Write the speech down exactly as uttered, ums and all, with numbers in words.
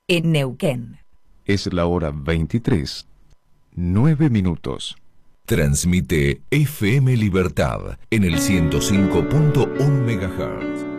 en Neuquén. Es la hora veintitrés, nueve minutos. Transmite F M Libertad en el ciento cinco punto uno megahertz.